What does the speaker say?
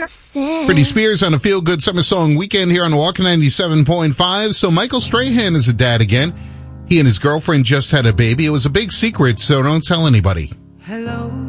Britney Spears on a feel-good summer song weekend here on Walker 97.5. So Michael Strahan is a dad again. He and his girlfriend just had a baby. It was a big secret, so don't tell anybody. Hello.